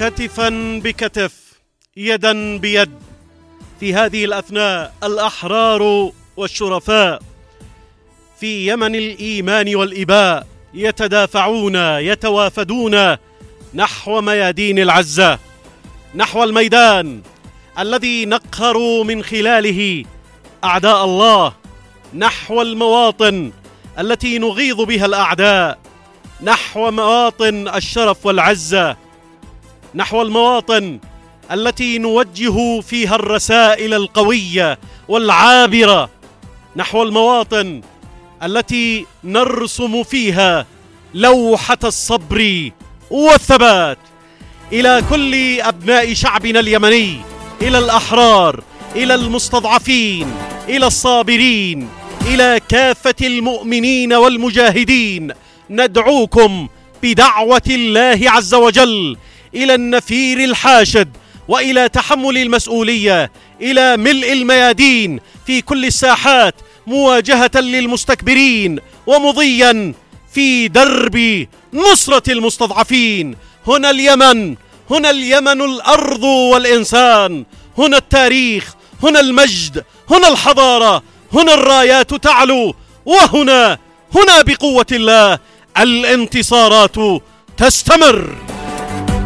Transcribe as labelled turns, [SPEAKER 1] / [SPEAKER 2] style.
[SPEAKER 1] كتفا بكتف، يدا بيد، في هذه الأثناء الأحرار والشرفاء في يمن الإيمان والإباء يتدافعون يتوافدون نحو ميادين العزة، نحو الميدان الذي نقهر من خلاله أعداء الله، نحو المواطن التي نغيظ بها الأعداء، نحو مواطن الشرف والعزة، نحو المواطن التي نوجه فيها الرسائل القوية والعابرة، نحو المواطن التي نرسم فيها لوحة الصبر والثبات. إلى كل أبناء شعبنا اليمني، إلى الأحرار، إلى المستضعفين، إلى الصابرين، إلى كافة المؤمنين والمجاهدين، ندعوكم بدعوة الله عز وجل إلى النفير الحاشد وإلى تحمل المسؤولية، إلى ملء الميادين في كل الساحات مواجهة للمستكبرين ومضيا في درب نصرة المستضعفين. هنا اليمن، هنا اليمن الأرض والإنسان، هنا التاريخ، هنا المجد، هنا الحضارة، هنا الرايات تعلو، وهنا بقوة الله الانتصارات تستمر.